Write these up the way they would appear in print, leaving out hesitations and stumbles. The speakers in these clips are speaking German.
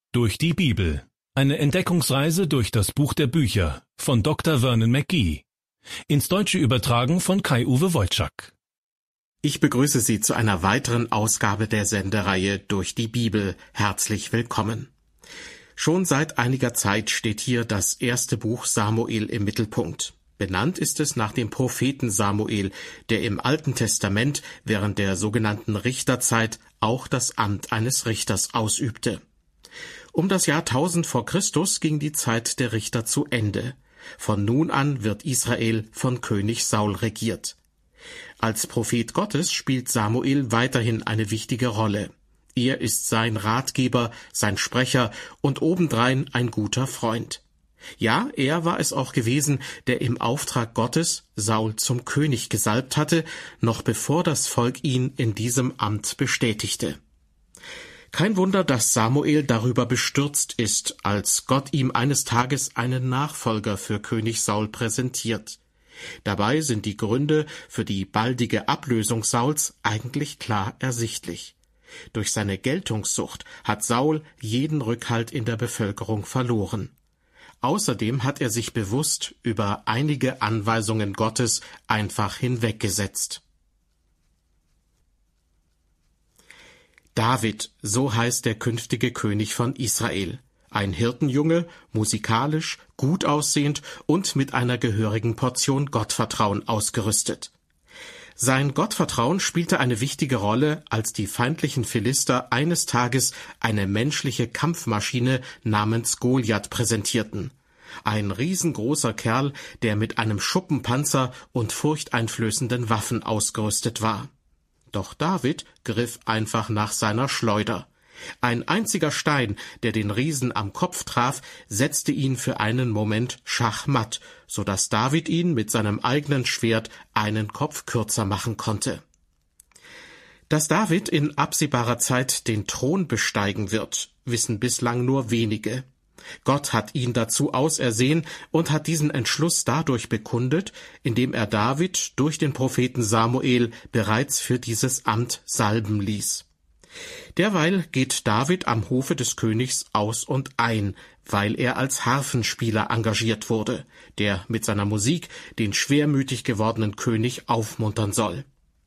Durch die Bibel. Eine Entdeckungsreise durch das Buch der Bücher von Dr. Vernon McGee. Ins Deutsche übertragen von Kai-Uwe Wojczak. Ich begrüße Sie zu einer weiteren Ausgabe der Sendereihe Durch die Bibel. Herzlich willkommen. Schon seit einiger Zeit steht hier das erste Buch Samuel im Mittelpunkt. Benannt ist es nach dem Propheten Samuel, der im Alten Testament während der sogenannten Richterzeit auch das Amt eines Richters ausübte. Um das Jahr 1000 vor Christus ging die Zeit der Richter zu Ende. Von nun an wird Israel von König Saul regiert. Als Prophet Gottes spielt Samuel weiterhin eine wichtige Rolle. Er ist sein Ratgeber, sein Sprecher und obendrein ein guter Freund. Ja, er war es auch gewesen, der im Auftrag Gottes Saul zum König gesalbt hatte, noch bevor das Volk ihn in diesem Amt bestätigte. Kein Wunder, dass Samuel darüber bestürzt ist, als Gott ihm eines Tages einen Nachfolger für König Saul präsentiert. Dabei sind die Gründe für die baldige Ablösung Sauls eigentlich klar ersichtlich. Durch seine Geltungssucht hat Saul jeden Rückhalt in der Bevölkerung verloren. Außerdem hat er sich bewusst über einige Anweisungen Gottes einfach hinweggesetzt. David, so heißt der künftige König von Israel. Ein Hirtenjunge, musikalisch, gut aussehend und mit einer gehörigen Portion Gottvertrauen ausgerüstet. Sein Gottvertrauen spielte eine wichtige Rolle, als die feindlichen Philister eines Tages eine menschliche Kampfmaschine namens Goliath präsentierten. Ein riesengroßer Kerl, der mit einem Schuppenpanzer und furchteinflößenden Waffen ausgerüstet war. Doch David griff einfach nach seiner Schleuder. Ein einziger Stein, der den Riesen am Kopf traf, setzte ihn für einen Moment schachmatt, so dass David ihn mit seinem eigenen Schwert einen Kopf kürzer machen konnte. Dass David in absehbarer Zeit den Thron besteigen wird, wissen bislang nur wenige. Gott hat ihn dazu ausersehen und hat diesen Entschluss dadurch bekundet, indem er David durch den Propheten Samuel bereits für dieses Amt salben ließ. Derweil geht David am Hofe des Königs aus und ein, weil er als Harfenspieler engagiert wurde, der mit seiner Musik den schwermütig gewordenen König aufmuntern soll.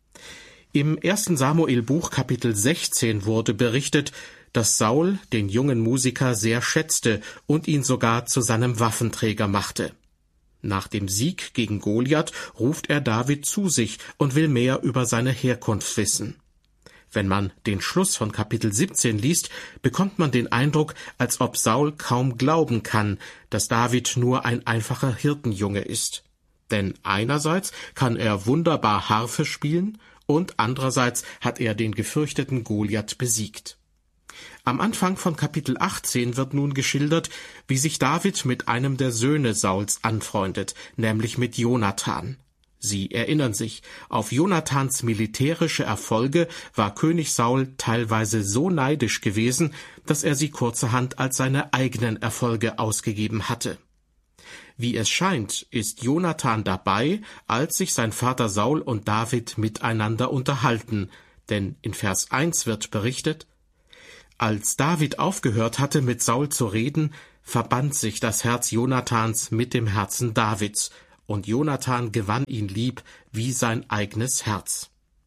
Im 1. Samuel-Buch Kapitel 16 wurde berichtet, dass Saul den jungen Musiker sehr schätzte und ihn sogar zu seinem Waffenträger machte. Nach dem Sieg gegen Goliath ruft er David zu sich und will mehr über seine Herkunft wissen. Wenn man den Schluss von Kapitel 17 liest, bekommt man den Eindruck, als ob Saul kaum glauben kann, dass David nur ein einfacher Hirtenjunge ist. Denn einerseits kann er wunderbar Harfe spielen und andererseits hat er den gefürchteten Goliath besiegt. Am Anfang von Kapitel 18 wird nun geschildert, wie sich David mit einem der Söhne Sauls anfreundet, nämlich mit Jonathan. Sie erinnern sich, auf Jonathans militärische Erfolge war König Saul teilweise so neidisch gewesen, dass er sie kurzerhand als seine eigenen Erfolge ausgegeben hatte. Wie es scheint, ist Jonathan dabei, als sich sein Vater Saul und David miteinander unterhalten, denn in Vers 1 wird berichtet: Als David aufgehört hatte, mit Saul zu reden, verband sich das Herz Jonathans mit dem Herzen Davids, und Jonathan gewann ihn lieb wie sein eigenes Herz.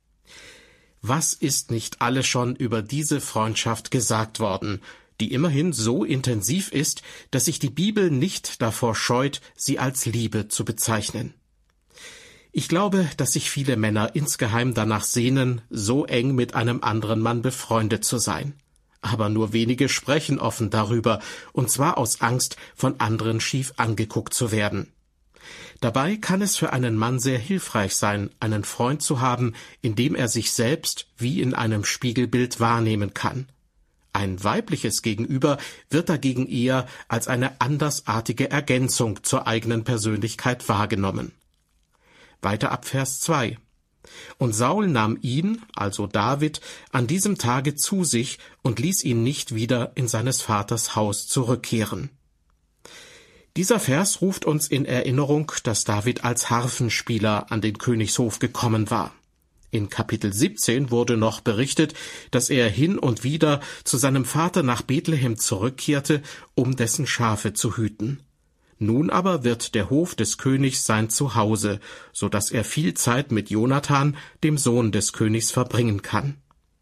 Was ist nicht alles schon über diese Freundschaft gesagt worden, die immerhin so intensiv ist, dass sich die Bibel nicht davor scheut, sie als Liebe zu bezeichnen. Ich glaube, dass sich viele Männer insgeheim danach sehnen, so eng mit einem anderen Mann befreundet zu sein. Aber nur wenige sprechen offen darüber, und zwar aus Angst, von anderen schief angeguckt zu werden. Dabei kann es für einen Mann sehr hilfreich sein, einen Freund zu haben, in dem er sich selbst wie in einem Spiegelbild wahrnehmen kann. Ein weibliches Gegenüber wird dagegen eher als eine andersartige Ergänzung zur eigenen Persönlichkeit wahrgenommen. Weiter ab Vers 2. Und Saul nahm ihn, also David, an diesem Tage zu sich und ließ ihn nicht wieder in seines Vaters Haus zurückkehren. Dieser Vers ruft uns in Erinnerung, dass David als Harfenspieler an den Königshof gekommen war. In Kapitel 17 wurde noch berichtet, dass er hin und wieder zu seinem Vater nach Bethlehem zurückkehrte, um dessen Schafe zu hüten. Nun aber wird der Hof des Königs sein Zuhause, so dass er viel Zeit mit Jonathan, dem Sohn des Königs, verbringen kann.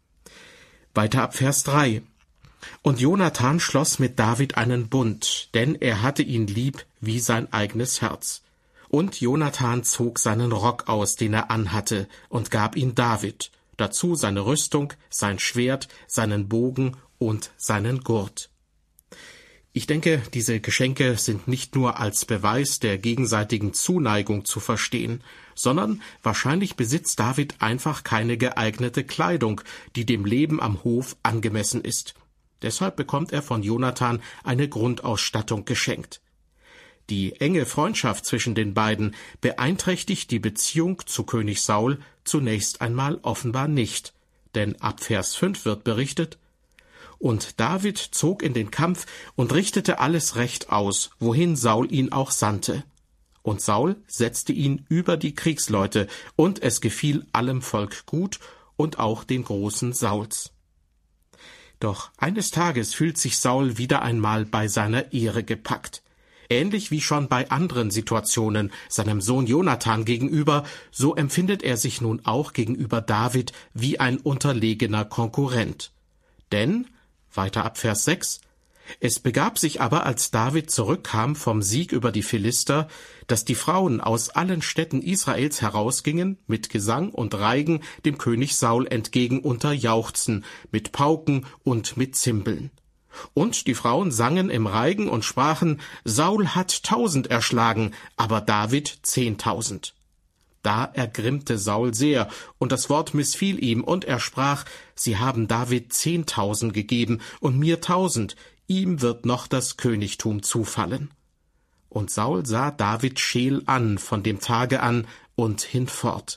Weiter ab Vers 3. Und Jonathan schloss mit David einen Bund, denn er hatte ihn lieb wie sein eigenes Herz. Und Jonathan zog seinen Rock aus, den er anhatte, und gab ihn David, dazu seine Rüstung, sein Schwert, seinen Bogen und seinen Gurt. Ich denke, diese Geschenke sind nicht nur als Beweis der gegenseitigen Zuneigung zu verstehen, sondern wahrscheinlich besitzt David einfach keine geeignete Kleidung, die dem Leben am Hof angemessen ist. Deshalb bekommt er von Jonathan eine Grundausstattung geschenkt. Die enge Freundschaft zwischen den beiden beeinträchtigt die Beziehung zu König Saul zunächst einmal offenbar nicht, denn ab Vers 5 wird berichtet: Und David zog in den Kampf und richtete alles recht aus, wohin Saul ihn auch sandte. Und Saul setzte ihn über die Kriegsleute, und es gefiel allem Volk gut und auch den Großen Sauls. Doch eines Tages fühlt sich Saul wieder einmal bei seiner Ehre gepackt. Ähnlich wie schon bei anderen Situationen seinem Sohn Jonathan gegenüber, so empfindet er sich nun auch gegenüber David wie ein unterlegener Konkurrent. Denn, weiter ab Vers 6, es begab sich aber, als David zurückkam vom Sieg über die Philister, dass die Frauen aus allen Städten Israels herausgingen, mit Gesang und Reigen dem König Saul entgegen unter Jauchzen, mit Pauken und mit Zimbeln. Und die Frauen sangen im Reigen und sprachen: Saul hat 1000 erschlagen, aber David 10.000. Da ergrimmte Saul sehr, und das Wort missfiel ihm, und er sprach: Sie haben David 10.000 gegeben und mir 1.000, ihm wird noch das Königtum zufallen. Und Saul sah David scheel an von dem Tage an und hinfort.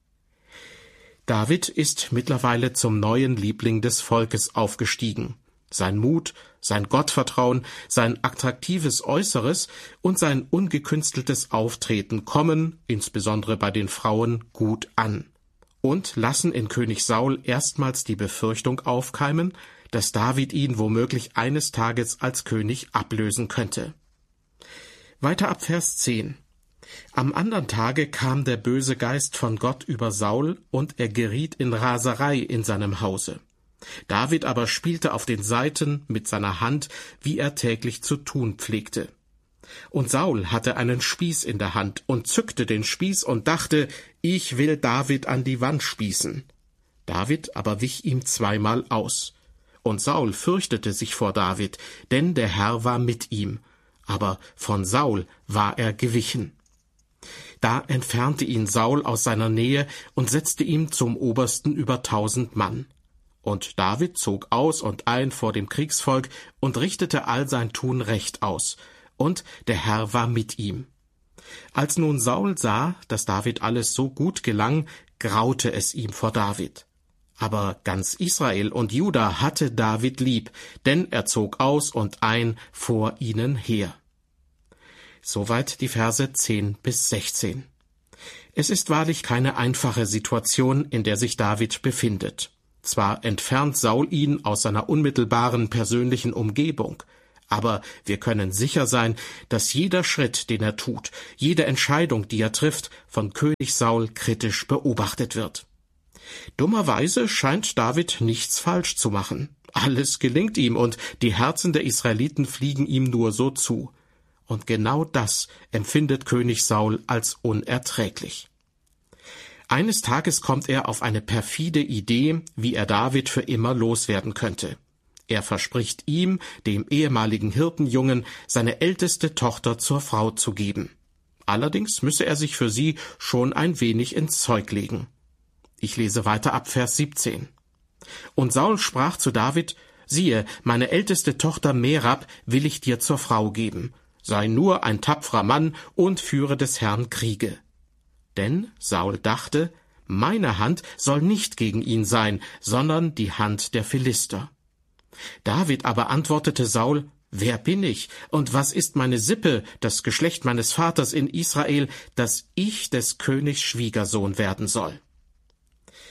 David ist mittlerweile zum neuen Liebling des Volkes aufgestiegen. Sein Mut, sein Gottvertrauen, sein attraktives Äußeres und sein ungekünsteltes Auftreten kommen, insbesondere bei den Frauen, gut an und lassen in König Saul erstmals die Befürchtung aufkeimen, dass David ihn womöglich eines Tages als König ablösen könnte. Weiter ab Vers 10. Am andern Tage kam der böse Geist von Gott über Saul, und er geriet in Raserei in seinem Hause. David aber spielte auf den Saiten mit seiner Hand, wie er täglich zu tun pflegte. Und Saul hatte einen Spieß in der Hand und zückte den Spieß und dachte: Ich will David an die Wand spießen. David aber wich ihm zweimal aus. Und Saul fürchtete sich vor David, denn der Herr war mit ihm, aber von Saul war er gewichen. Da entfernte ihn Saul aus seiner Nähe und setzte ihn zum Obersten über 1000 Mann. Und David zog aus und ein vor dem Kriegsvolk und richtete all sein Tun recht aus, und der Herr war mit ihm. Als nun Saul sah, dass David alles so gut gelang, graute es ihm vor David. Aber ganz Israel und Juda hatte David lieb, denn er zog aus und ein vor ihnen her. Soweit die Verse 10 bis 16. Es ist wahrlich keine einfache Situation, in der sich David befindet. Zwar entfernt Saul ihn aus seiner unmittelbaren persönlichen Umgebung, aber wir können sicher sein, dass jeder Schritt, den er tut, jede Entscheidung, die er trifft, von König Saul kritisch beobachtet wird. Dummerweise scheint David nichts falsch zu machen. Alles gelingt ihm und die Herzen der Israeliten fliegen ihm nur so zu. Und genau das empfindet König Saul als unerträglich. Eines Tages kommt er auf eine perfide Idee, wie er David für immer loswerden könnte. Er verspricht ihm, dem ehemaligen Hirtenjungen, seine älteste Tochter zur Frau zu geben. Allerdings müsse er sich für sie schon ein wenig ins Zeug legen. Ich lese weiter ab Vers 17. Und Saul sprach zu David: Siehe, meine älteste Tochter Merab will ich dir zur Frau geben. Sei nur ein tapferer Mann und führe des Herrn Kriege. Denn Saul dachte, meine Hand soll nicht gegen ihn sein, sondern die Hand der Philister. David aber antwortete Saul: Wer bin ich, und was ist meine Sippe, das Geschlecht meines Vaters in Israel, dass ich des Königs Schwiegersohn werden soll?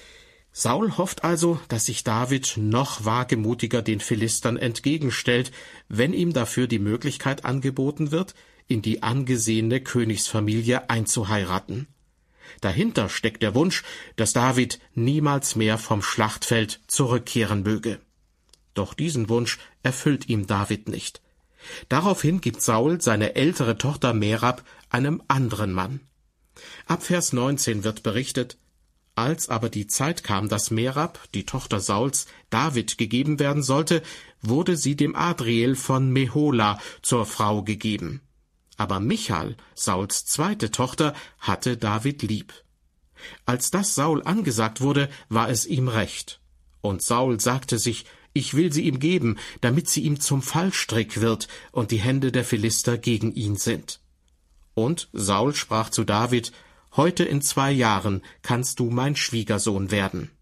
Saul hofft also, dass sich David noch wagemutiger den Philistern entgegenstellt, wenn ihm dafür die Möglichkeit angeboten wird, in die angesehene Königsfamilie einzuheiraten. Dahinter steckt der Wunsch, dass David niemals mehr vom Schlachtfeld zurückkehren möge. Doch diesen Wunsch erfüllt ihm David nicht. Daraufhin gibt Saul seine ältere Tochter Merab einem anderen Mann. Ab Vers 19 wird berichtet: Als aber die Zeit kam, dass Merab, die Tochter Sauls, David gegeben werden sollte, wurde sie dem Adriel von Mehola zur Frau gegeben. Aber Michal, Sauls zweite Tochter, hatte David lieb. Als das Saul angesagt wurde, war es ihm recht. Und Saul sagte sich: Ich will sie ihm geben, damit sie ihm zum Fallstrick wird und die Hände der Philister gegen ihn sind. Und Saul sprach zu David: Heute in 2 Jahren kannst du mein Schwiegersohn werden.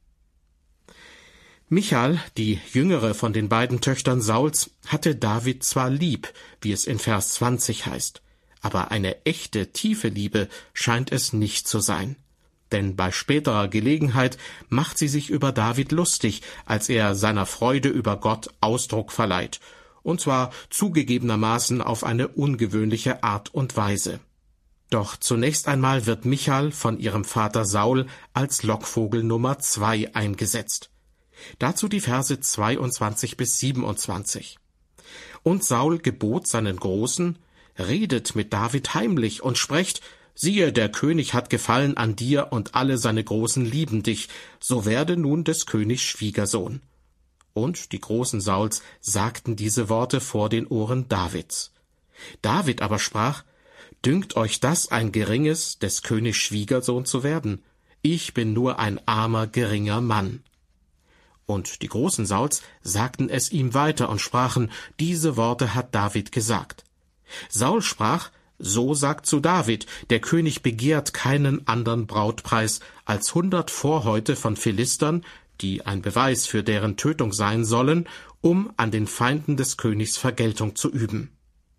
Michal, die jüngere von den beiden Töchtern Sauls, hatte David zwar lieb, wie es in Vers 20 heißt, aber eine echte, tiefe Liebe scheint es nicht zu sein. Denn bei späterer Gelegenheit macht sie sich über David lustig, als er seiner Freude über Gott Ausdruck verleiht, und zwar zugegebenermaßen auf eine ungewöhnliche Art und Weise. Doch zunächst einmal wird Michal von ihrem Vater Saul als Lockvogel Nummer 2 eingesetzt. Dazu die Verse 22 bis 27. Und Saul gebot seinen Großen: Redet mit David heimlich und sprecht: Siehe, der König hat Gefallen an dir und alle seine Großen lieben dich, so werde nun des Königs Schwiegersohn. Und die Großen Sauls sagten diese Worte vor den Ohren Davids. David aber sprach: Dünkt euch das ein Geringes, des Königs Schwiegersohn zu werden? Ich bin nur ein armer, geringer Mann. Und die Großen Sauls sagten es ihm weiter und sprachen: Diese Worte hat David gesagt. Saul sprach: So sagt zu David, der König begehrt keinen anderen Brautpreis als 100 Vorhäute von Philistern, die ein Beweis für deren Tötung sein sollen, um an den Feinden des Königs Vergeltung zu üben.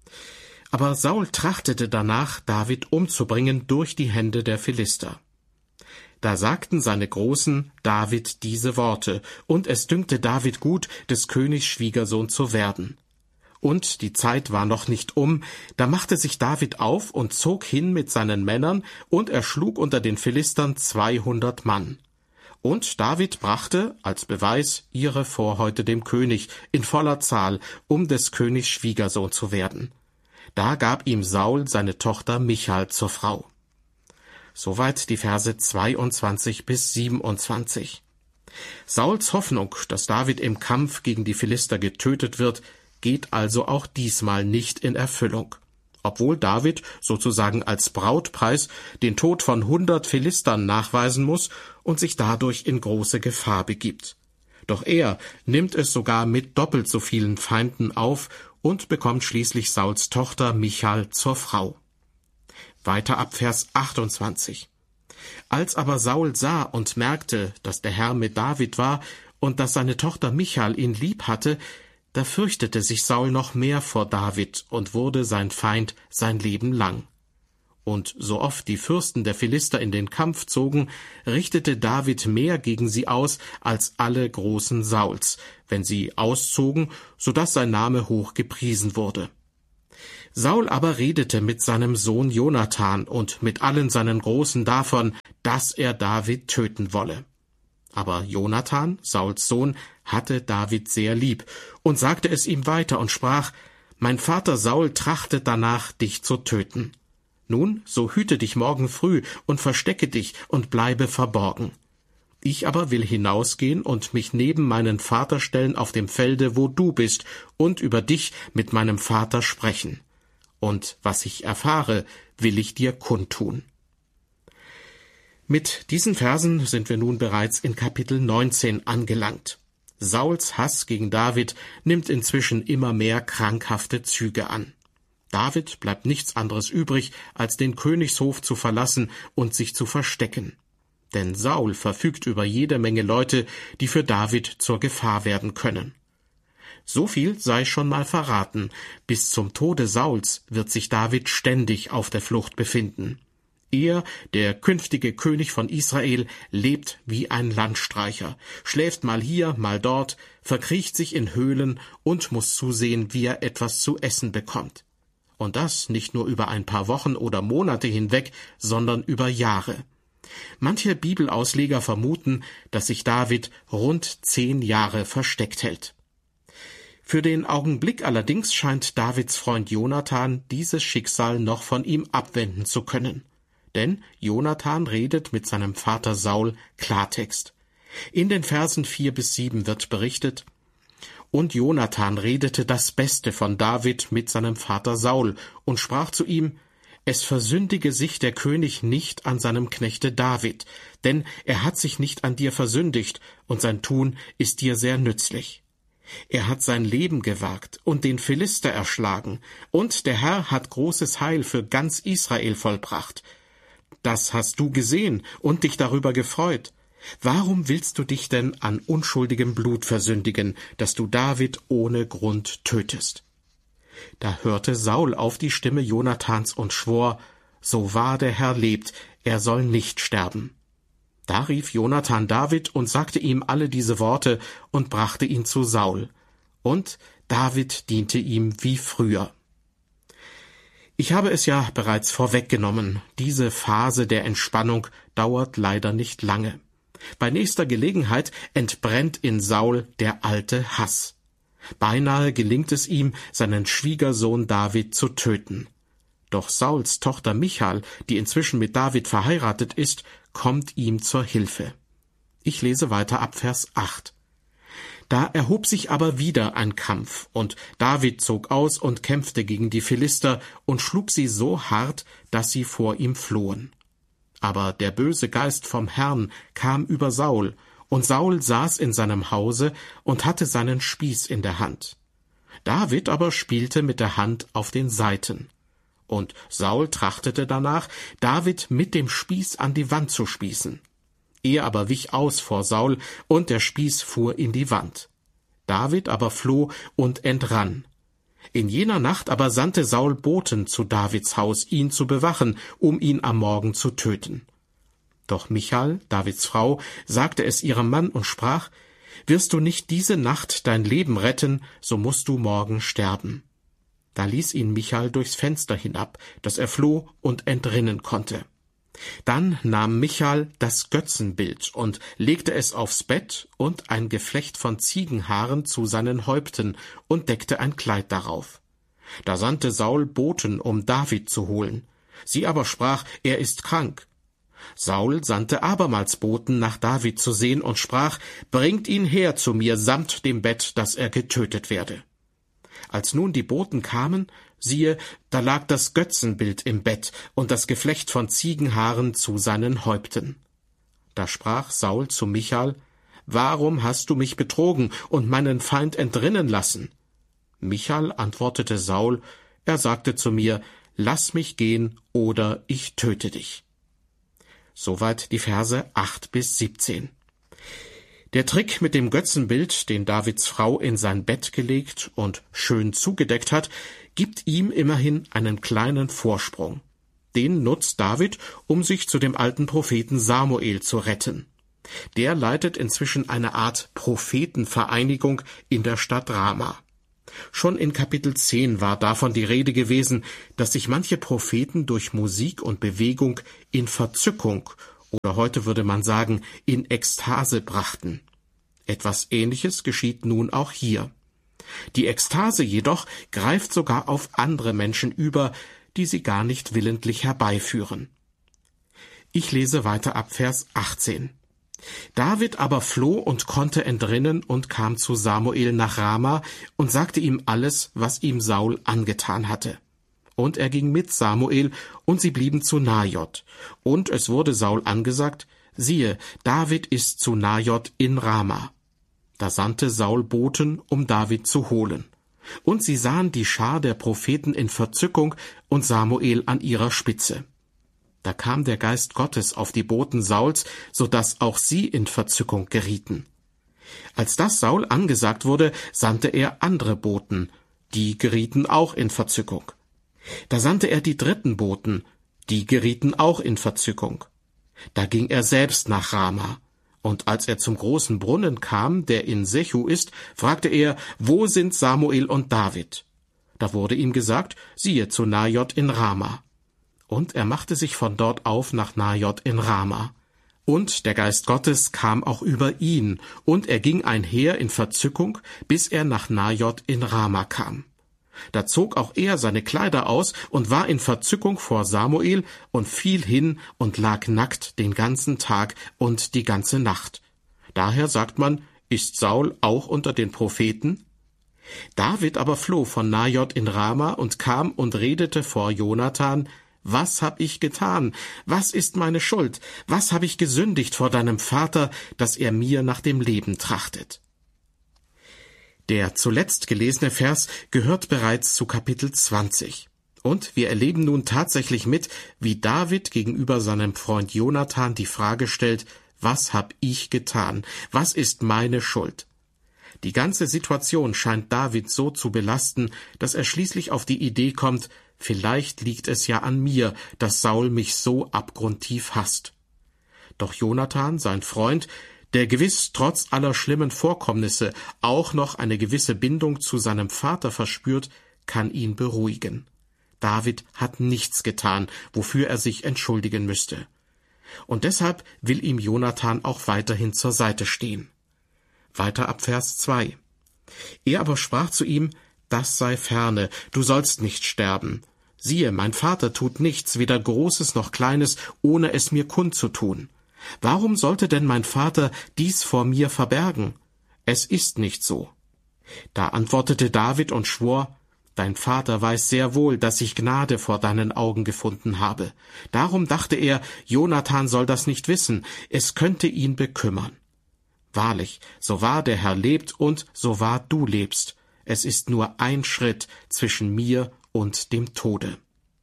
Aber Saul trachtete danach, David umzubringen durch die Hände der Philister. Da sagten seine Großen David diese Worte, und es dünkte David gut, des Königs Schwiegersohn zu werden. Und die Zeit war noch nicht da machte sich David auf und zog hin mit seinen Männern, und erschlug unter den Philistern 200 Mann. Und David brachte als Beweis ihre Vorhäute dem König in voller Zahl, um des Königs Schwiegersohn zu werden. Da gab ihm Saul seine Tochter Michal zur Frau. Soweit die Verse 22 bis 27. Sauls Hoffnung, dass David im Kampf gegen die Philister getötet wird, geht also auch diesmal nicht in Erfüllung. Obwohl David sozusagen als Brautpreis den Tod von 100 Philistern nachweisen muss und sich dadurch in große Gefahr begibt. Doch er nimmt es sogar mit doppelt so vielen Feinden auf und bekommt schließlich Sauls Tochter Michal zur Frau. Weiter ab Vers 28. Als aber Saul sah und merkte, dass der Herr mit David war und dass seine Tochter Michal ihn lieb hatte, da fürchtete sich Saul noch mehr vor David und wurde sein Feind sein Leben lang. Und so oft die Fürsten der Philister in den Kampf zogen, richtete David mehr gegen sie aus als alle Großen Sauls, wenn sie auszogen, so dass sein Name hoch gepriesen wurde. Saul aber redete mit seinem Sohn Jonathan und mit allen seinen Großen davon, dass er David töten wolle. Aber Jonathan, Sauls Sohn, hatte David sehr lieb und sagte es ihm weiter und sprach: Mein Vater Saul trachtet danach, dich zu töten. Nun, so hüte dich morgen früh und verstecke dich und bleibe verborgen. Ich aber will hinausgehen und mich neben meinen Vater stellen auf dem Felde, wo du bist, und über dich mit meinem Vater sprechen. Und was ich erfahre, will ich dir kundtun. Mit diesen Versen sind wir nun bereits in Kapitel 19 angelangt. Sauls Hass gegen David nimmt inzwischen immer mehr krankhafte Züge an. David bleibt nichts anderes übrig, als den Königshof zu verlassen und sich zu verstecken. Denn Saul verfügt über jede Menge Leute, die für David zur Gefahr werden können. So viel sei schon mal verraten: Bis zum Tode Sauls wird sich David ständig auf der Flucht befinden. Er, der künftige König von Israel, lebt wie ein Landstreicher, schläft mal hier, mal dort, verkriecht sich in Höhlen und muss zusehen, wie er etwas zu essen bekommt. Und das nicht nur über ein paar Wochen oder Monate hinweg, sondern über Jahre. Manche Bibelausleger vermuten, dass sich David rund 10 Jahre versteckt hält. Für den Augenblick allerdings scheint Davids Freund Jonathan dieses Schicksal noch von ihm abwenden zu können. Denn Jonathan redet mit seinem Vater Saul Klartext. In den Versen 4-7 wird berichtet: Und Jonathan redete das Beste von David mit seinem Vater Saul und sprach zu ihm: Es versündige sich der König nicht an seinem Knechte David, denn er hat sich nicht an dir versündigt, und sein Tun ist dir sehr nützlich. Er hat sein Leben gewagt und den Philister erschlagen, und der Herr hat großes Heil für ganz Israel vollbracht. Das hast du gesehen und dich darüber gefreut. Warum willst du dich denn an unschuldigem Blut versündigen, dass du David ohne Grund tötest? Da hörte Saul auf die Stimme Jonathans und schwor: So wahr der Herr lebt, er soll nicht sterben. Da rief Jonathan David und sagte ihm alle diese Worte und brachte ihn zu Saul. Und David diente ihm wie früher. Ich habe es ja bereits vorweggenommen, diese Phase der Entspannung dauert leider nicht lange. Bei nächster Gelegenheit entbrennt in Saul der alte Hass. Beinahe gelingt es ihm, seinen Schwiegersohn David zu töten. Doch Sauls Tochter Michal, die inzwischen mit David verheiratet ist, kommt ihm zur Hilfe. Ich lese weiter ab Vers 8. Da erhob sich aber wieder ein Kampf, und David zog aus und kämpfte gegen die Philister und schlug sie so hart, dass sie vor ihm flohen. Aber der böse Geist vom Herrn kam über Saul, und Saul saß in seinem Hause und hatte seinen Spieß in der Hand. David aber spielte mit der Hand auf den Saiten. Und Saul trachtete danach, David mit dem Spieß an die Wand zu spießen. Er aber wich aus vor Saul, und der Spieß fuhr in die Wand. David aber floh und entrann. In jener Nacht aber sandte Saul Boten zu Davids Haus, ihn zu bewachen, um ihn am Morgen zu töten. Doch Michal, Davids Frau, sagte es ihrem Mann und sprach: Wirst du nicht diese Nacht dein Leben retten, so musst du morgen sterben. Da ließ ihn Michal durchs Fenster hinab, dass er floh und entrinnen konnte. Dann nahm Michal das Götzenbild und legte es aufs Bett und ein Geflecht von Ziegenhaaren zu seinen Häupten und deckte ein Kleid darauf. Da sandte Saul Boten, um David zu holen. Sie aber sprach: Er ist krank. Saul sandte abermals Boten, nach David zu sehen, und sprach: Bringt ihn her zu mir samt dem Bett, dass er getötet werde. Als nun die Boten kamen, siehe, da lag das Götzenbild im Bett und das Geflecht von Ziegenhaaren zu seinen Häupten. Da sprach Saul zu Michal: Warum hast du mich betrogen und meinen Feind entrinnen lassen? Michal antwortete Saul: Er sagte zu mir: Lass mich gehen, oder ich töte dich. Soweit die Verse 8-17. Der Trick mit dem Götzenbild, den Davids Frau in sein Bett gelegt und schön zugedeckt hat, gibt ihm immerhin einen kleinen Vorsprung. Den nutzt David, um sich zu dem alten Propheten Samuel zu retten. Der leitet inzwischen eine Art Prophetenvereinigung in der Stadt Rama. Schon in Kapitel 10 war davon die Rede gewesen, dass sich manche Propheten durch Musik und Bewegung in Verzückung, oder heute würde man sagen, in Ekstase brachten. Etwas Ähnliches geschieht nun auch hier. Die Ekstase jedoch greift sogar auf andere Menschen über, die sie gar nicht willentlich herbeiführen. Ich lese weiter ab Vers 18. David aber floh und konnte entrinnen und kam zu Samuel nach Rama und sagte ihm alles, was ihm Saul angetan hatte. Und er ging mit Samuel, und sie blieben zu Najot. Und es wurde Saul angesagt: Siehe, David ist zu Najot in Rama. Da sandte Saul Boten, um David zu holen. Und sie sahen die Schar der Propheten in Verzückung und Samuel an ihrer Spitze. Da kam der Geist Gottes auf die Boten Sauls, so dass auch sie in Verzückung gerieten. Als das Saul angesagt wurde, sandte er andere Boten, die gerieten auch in Verzückung. Da sandte er die dritten Boten, Die gerieten auch in Verzückung. Da ging er selbst nach Rama. Und als er zum großen Brunnen kam, der in Sechu ist, fragte er, wo sind Samuel und David? Da wurde ihm gesagt, siehe zu Najot in Rama. Und er machte sich von dort auf nach Najot in Rama. Und der Geist Gottes kam auch über ihn, und er ging einher in Verzückung, bis er nach Najot in Rama kam. Da zog auch er seine Kleider aus und war in Verzückung vor Samuel und fiel hin und lag nackt den ganzen Tag und die ganze Nacht. Daher sagt man, ist Saul auch unter den Propheten? David aber floh von Najot in Rama und kam und redete vor Jonathan, was hab ich getan? Was ist meine Schuld? Was hab ich gesündigt vor deinem Vater, dass er mir nach dem Leben trachtet? Der zuletzt gelesene Vers gehört bereits zu Kapitel 20. Und wir erleben nun tatsächlich mit, wie David gegenüber seinem Freund Jonathan die Frage stellt, was hab ich getan? Was ist meine Schuld? Die ganze Situation scheint David so zu belasten, dass er schließlich auf die Idee kommt, vielleicht liegt es ja an mir, dass Saul mich so abgrundtief hasst. Doch Jonathan, sein Freund, der gewiss trotz aller schlimmen Vorkommnisse auch noch eine gewisse Bindung zu seinem Vater verspürt, kann ihn beruhigen. David hat nichts getan, wofür er sich entschuldigen müsste. Und deshalb will ihm Jonathan auch weiterhin zur Seite stehen. Weiter ab Vers 2. Er aber sprach zu ihm, das sei ferne, du sollst nicht sterben. Siehe, mein Vater tut nichts, weder Großes noch Kleines, ohne es mir kundzutun. Warum sollte denn mein Vater dies vor mir verbergen? Es ist nicht so. Da antwortete David und schwor, dein Vater weiß sehr wohl, dass ich Gnade vor deinen Augen gefunden habe. Darum dachte er, Jonathan soll das nicht wissen, es könnte ihn bekümmern. Wahrlich, so wahr der Herr lebt und so wahr du lebst, es ist nur ein Schritt zwischen mir und dem Tode.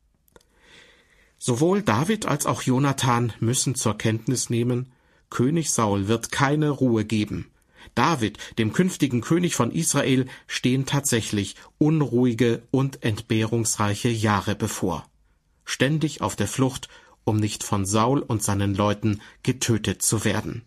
Sowohl David als auch Jonathan müssen zur Kenntnis nehmen, König Saul wird keine Ruhe geben. David, dem künftigen König von Israel, stehen tatsächlich unruhige und entbehrungsreiche Jahre bevor. Ständig auf der Flucht, um nicht von Saul und seinen Leuten getötet zu werden.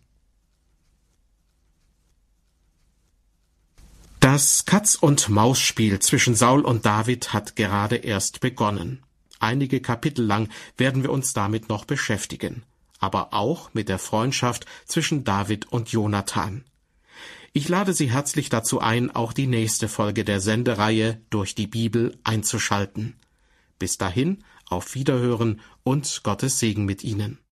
Das Katz-und-Maus-Spiel zwischen Saul und David hat gerade erst begonnen. Einige Kapitel lang werden wir uns damit noch beschäftigen, aber auch mit der Freundschaft zwischen David und Jonathan. Ich lade Sie herzlich dazu ein, auch die nächste Folge der Sendereihe Durch die Bibel einzuschalten. Bis dahin, auf Wiederhören und Gottes Segen mit Ihnen.